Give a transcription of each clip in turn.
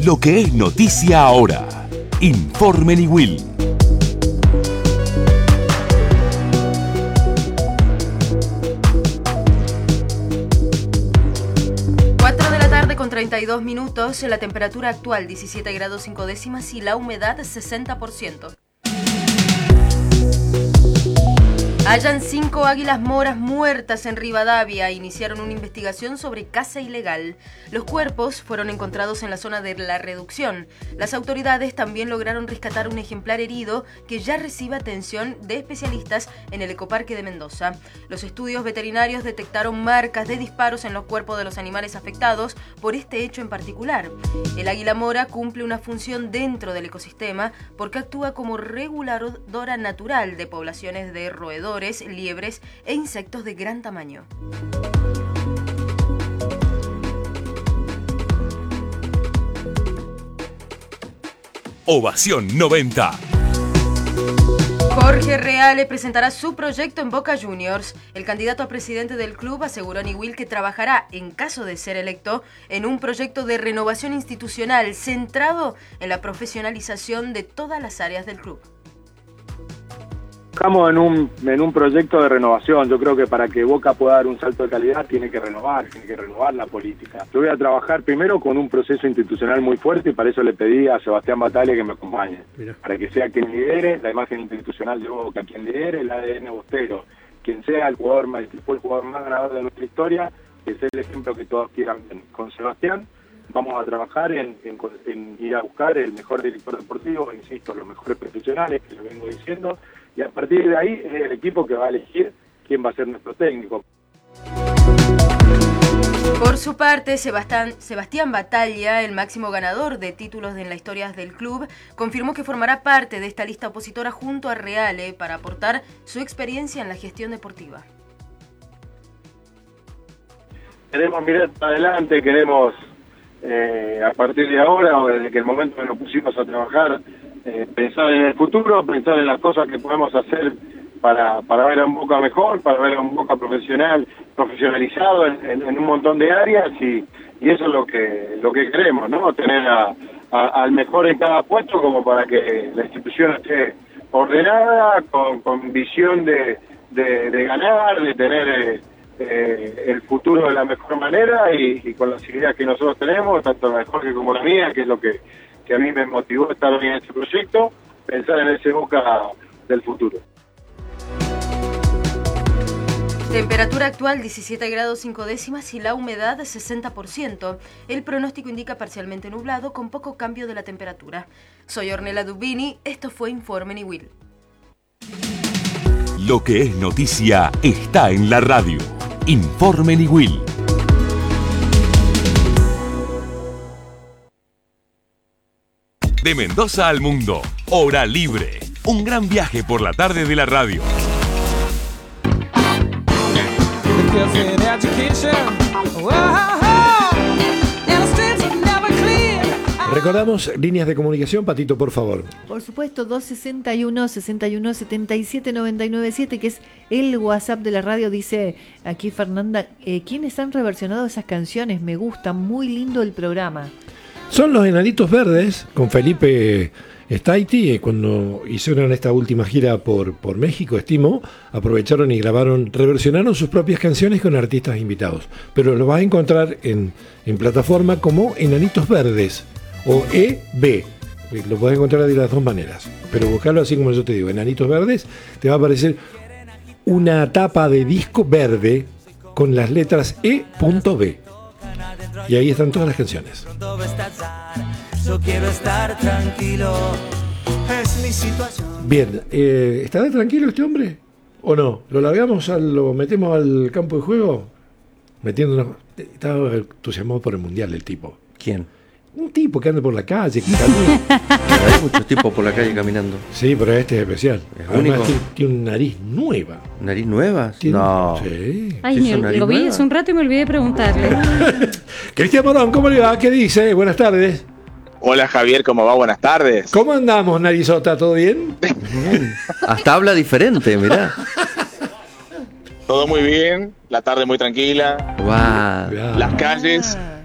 Lo que es noticia ahora. Informe Niwil. 32 minutos, la temperatura actual 17 grados 5 décimas y la humedad 60%. Hallan 5 águilas moras muertas en Rivadavia. Iniciaron una investigación sobre caza ilegal. Los cuerpos fueron encontrados en la zona de La Reducción. Las autoridades también lograron rescatar un ejemplar herido que ya recibe atención de especialistas en el Ecoparque de Mendoza. Los estudios veterinarios detectaron marcas de disparos en los cuerpos de los animales afectados por este hecho en particular. El águila mora cumple una función dentro del ecosistema porque actúa como reguladora natural de poblaciones de roedores, liebres e insectos de gran tamaño. Ovación 90. Jorge Reale presentará su proyecto en Boca Juniors. El candidato a presidente del club aseguró a Niwil que trabajará, en caso de ser electo, en un proyecto de renovación institucional centrado en la profesionalización de todas las áreas del club. Estamos en un proyecto de renovación. Yo creo que para que Boca pueda dar un salto de calidad tiene que renovar la política. Yo voy a trabajar primero con un proceso institucional muy fuerte y para eso le pedí a Sebastián Bataglia que me acompañe. Mira. Para que sea quien lidere la imagen institucional de Boca, quien lidere el ADN bostero, quien sea el jugador más ganador de nuestra historia, que es el ejemplo que todos quieran. Con Sebastián vamos a trabajar en ir a buscar el mejor director deportivo, insisto, los mejores profesionales, que lo vengo diciendo, y a partir de ahí es el equipo que va a elegir quién va a ser nuestro técnico. Por su parte, Sebastián Bataglia, el máximo ganador de títulos en la historia del club, confirmó que formará parte de esta lista opositora junto a Reale para aportar su experiencia en la gestión deportiva. Queremos mirar para adelante, queremos a partir de ahora, o desde que el momento que nos pusimos a trabajar, pensar en el futuro, pensar en las cosas que podemos hacer para ver a un Boca mejor, para ver a un Boca profesionalizado en un montón de áreas y eso es lo que queremos, ¿no? Tener al mejor en cada puesto como para que la institución esté ordenada, con visión de ganar, de tener el futuro de la mejor manera y con las ideas que nosotros tenemos, tanto la de Jorge como la mía, que es lo que a mí me motivó a estar hoy en este proyecto, pensar en ese Boca del futuro. Temperatura actual 17 grados 5 décimas y la humedad 60%. El pronóstico indica parcialmente nublado con poco cambio de la temperatura. Soy Ornella Dubini, esto fue Informe Niwil. Lo que es noticia está en la radio. Informe Niwil. De Mendoza al mundo, Hora Libre. Un gran viaje por la tarde de la radio. Recordamos líneas de comunicación, Patito, por favor. Por supuesto, 261 61 77 997, que es el WhatsApp de la radio. Dice aquí Fernanda, ¿quiénes han reversionado esas canciones? Me gusta, muy lindo el programa. Son los Enanitos Verdes, con Felipe Staiti, cuando hicieron esta última gira por México, estimo, aprovecharon y reversionaron sus propias canciones con artistas invitados. Pero lo vas a encontrar en plataforma como Enanitos Verdes o EB. Lo podés encontrar de las dos maneras. Pero buscarlo así como yo te digo, Enanitos Verdes, te va a aparecer una tapa de disco verde con las letras E.B. Y ahí están todas las canciones. Yo quiero estar tranquilo. Es mi situación. Bien, ¿estará tranquilo este hombre? ¿O no? ¿Lo metemos al campo de juego? Metiéndonos. Estaba entusiasmado por el mundial el tipo. ¿Quién? Un tipo que anda por la calle, que camina. Hay muchos tipos por la calle caminando. Sí, pero este es especial. ¿Es Además único? tiene una nariz nueva. ¿Nariz nueva? No. Sí. Ay, ¿Sí son nariz lo vi nueva? hace un rato y me olvidé de preguntarle. Cristian Morón, ¿cómo le va? ¿Qué dice? Buenas tardes. Hola Javier, ¿cómo va? Buenas tardes. ¿Cómo andamos, narizota? ¿Todo bien? Hasta habla diferente, mirá. Todo muy bien, la tarde muy tranquila, Wow. las calles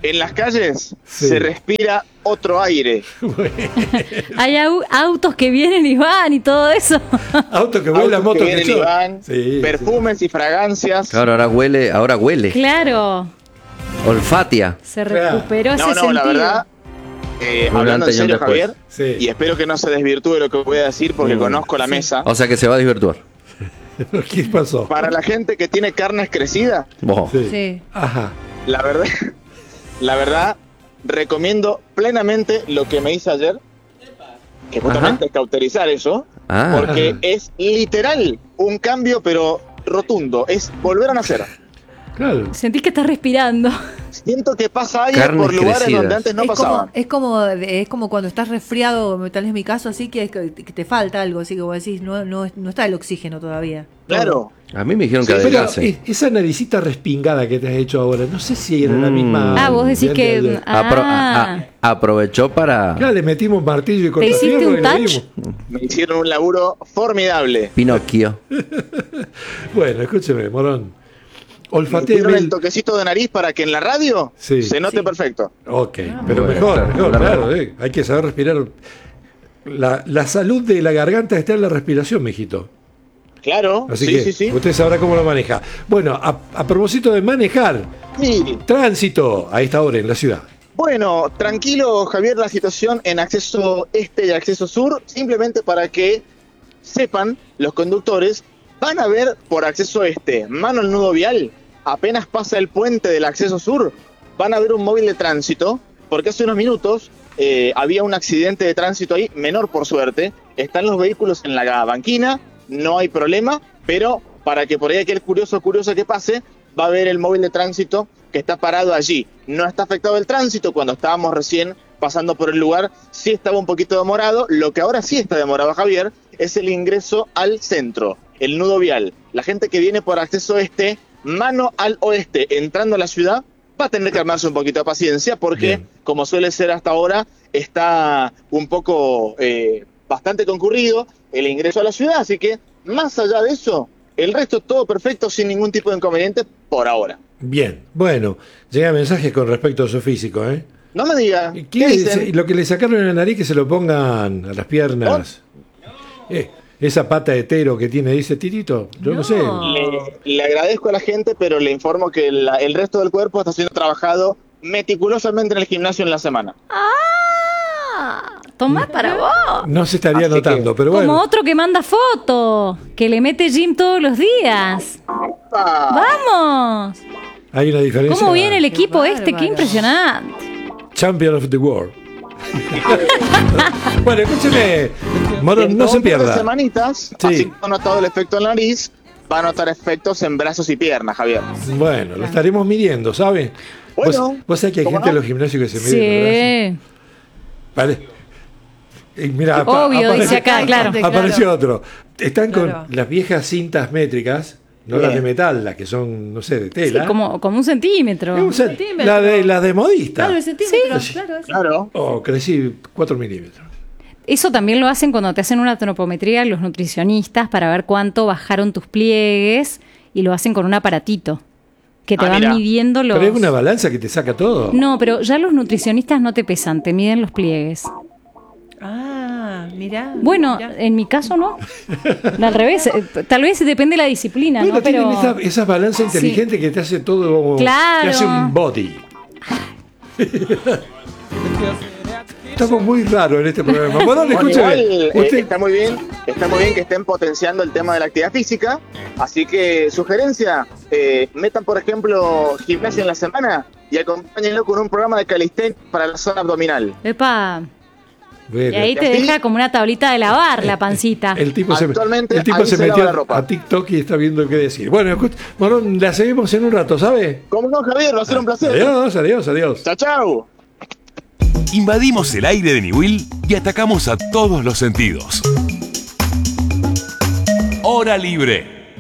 En las calles Sí. se respira otro aire. Hay autos que vienen y van y todo eso. Auto que vuela, Autos moto que que vienen y choca. van, Sí, perfumes y fragancias. Claro, ahora huele. Claro, Olfatia. se Claro. recuperó ese No, sentido. la verdad, Un hablando en antes y un serio, después. Javier, Sí. y espero que no se desvirtúe lo que voy a decir porque conozco la mesa. O sea que se va a desvirtuar. ¿Qué pasó? Para la gente que tiene carnes crecidas, Vos. Sí. Sí. Ajá. la verdad, recomiendo plenamente lo que me hice ayer, que justamente es cauterizar eso, Ah. porque es literal un cambio, pero rotundo, es volver a nacer. Claro. Sentís que estás respirando. Siento que pasa aire Carnes por lugares crecidas. donde antes no pasaba. Es como cuando estás resfriado, tal vez en mi caso, así que te falta algo, así que vos decís, no está el oxígeno todavía. Claro. A mí me dijeron que Pero adelgase. esa naricita respingada que te has hecho ahora, no sé si era la misma. Vos decís de que... ayer. Aprovechó para Claro, le metimos martillo y ¿Te hiciste cortafierro un y le touch? dimos. Me hicieron un laburo formidable. Pinocchio. Bueno, escúcheme, Morón. Me Olfateame hicieron el el... toquecito de nariz para que en la radio Sí. se note perfecto. Ok, pero bueno, mejor, claro, claro. claro. Hay que saber respirar. La salud de la garganta está en la respiración, mijito. Claro, Así sí, que sí, sí. usted sabrá cómo lo maneja. Bueno, a propósito de manejar, Sí. tránsito a esta hora en la ciudad. Bueno, tranquilo, Javier, la situación en acceso este y acceso sur, simplemente para que sepan los conductores, van a ver por acceso este, mano al nudo vial, apenas pasa el puente del acceso sur, van a ver un móvil de tránsito, porque hace unos minutos había un accidente de tránsito ahí, menor por suerte, están los vehículos en la banquina, no hay problema, pero para que por ahí aquel curioso que pase, va a ver el móvil de tránsito que está parado allí. No está afectado el tránsito, cuando estábamos recién pasando por el lugar, sí estaba un poquito demorado. Lo que ahora sí está demorado, Javier, es el ingreso al centro, el nudo vial. La gente que viene por acceso este, mano al oeste, entrando a la ciudad, va a tener que armarse un poquito de paciencia porque, Bien. como suele ser hasta ahora, está un poco bastante concurrido el ingreso a la ciudad, así que más allá de eso, el resto todo perfecto sin ningún tipo de inconveniente por ahora. Bien, bueno, llega mensaje con respecto a su físico, ¿eh? No me diga, ¿Qué ¿qué dicen? dice? Lo que le sacaron en la nariz que se lo pongan a las piernas. Esa pata hetero que tiene, dice Titito, yo no sé. Le agradezco a la gente, pero le informo que el resto del cuerpo está siendo trabajado meticulosamente en el gimnasio en la semana. Tomá para vos. No se estaría Así notando, que, pero Como bueno. otro que manda foto, que le mete gym todos los días. ¡Vamos! Hay una diferencia. ¿Cómo viene el equipo Qué este? ¡Qué bárbaro. impresionante! Champion of the World. Bueno, escúcheme, Morón, no se Dentro de un par de pierda. semanitas, Sí. así como ha notado el efecto en la nariz, va a notar efectos en brazos y piernas, Javier. Bueno, lo estaremos midiendo, ¿sabe? Bueno, ¿Vos sabés que hay ¿cómo gente en no? los gimnasios que se miden los brazos? Sí. Vale. Mira, Obvio, dice acá, claro. Apareció otro. Están Claro. con las viejas cintas métricas, no Bien. las de metal, las que son, no sé, de Sí, tela. como un centímetro. Es un cent- centímetro. la de modista. Claro, el centímetro, Sí. claro. eso. Claro. Oh, crecí 4 milímetros. Eso también lo hacen cuando te hacen una antropometría los nutricionistas para ver cuánto bajaron tus pliegues y lo hacen con un aparatito que te van mira. midiendo los... Pero es una balanza que te saca todo. No, pero ya los nutricionistas no te pesan, te miden los pliegues. Ah, mirá. Bueno, mirá. en mi caso no. Al revés, tal vez depende de la disciplina, Bueno, ¿no? Pero tienen esa balanza inteligente que te hace todo, Claro. te hace un body. Estamos muy raros en este programa. Bueno, Bueno, escúcheme. igual, Usted, está muy bien que estén potenciando el tema de la actividad física, así que sugerencia, metan por ejemplo gimnasia en la semana y acompáñenlo con un programa de calistenia para la zona abdominal. epa, bueno, y ahí te así- deja como una tablita de lavar la pancita. el tipo Actualmente, el tipo ahí se se lava metió la ropa. a TikTok y está viendo qué decir. Bueno, Morón, la seguimos en un rato, ¿sabe? ¿Cómo no, Javier? Va a ser un placer. Adiós, adiós, adiós. Chao, chao. Invadimos el aire de Niwil y atacamos a todos los sentidos. Hora libre.